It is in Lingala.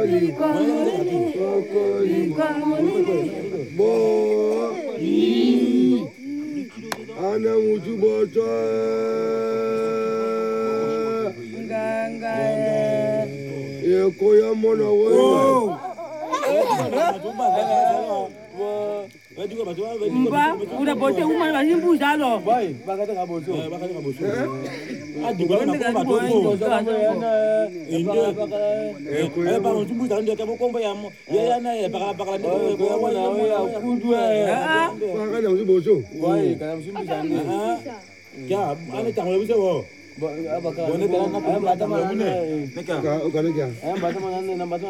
Ana mutu boto. Koya mona wewe. Mba, udah bote umai masih busa lo. Boy, bakatnya nggak bosok. Bakatnya nggak bosok. Aduh, kalau nak kau batu bosok sama ini. Bangun subuh jangan dia kamu kau bayam. Ya na ya bakal dia kau ya kudu ya. Bakatnya mutu bosok. Boy, kalau musim bisa ni. Ya, ane jangan lebih sewa. Boleh jalan nak batu mana? Kalau Ayam batu mana? Nampak